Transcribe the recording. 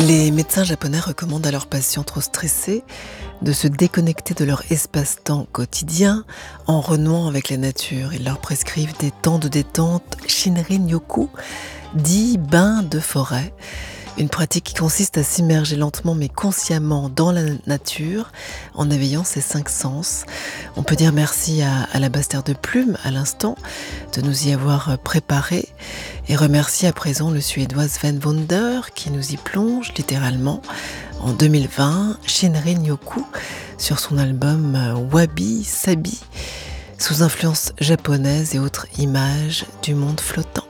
Les médecins japonais recommandent à leurs patients trop stressés de se déconnecter de leur espace-temps quotidien en renouant avec la nature. Ils leur prescrivent des temps de détente Shinrin-yoku, dit bain de forêt. Une pratique qui consiste à s'immerger lentement mais consciemment dans la nature en éveillant ses 5 sens. On peut dire merci à la Basse-Terre de Plume à l'instant de nous y avoir préparé et remercier à présent le Suédois Sven Wunder qui nous y plonge littéralement en 2020, Shinrin-yoku, sur son album Wabi Sabi, sous influence japonaise et autres images du monde flottant.